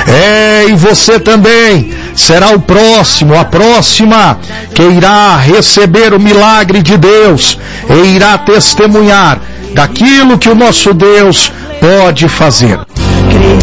E você também será o próximo, a próxima que irá receber o milagre de Deus e irá testemunhar daquilo que o nosso Deus pode fazer.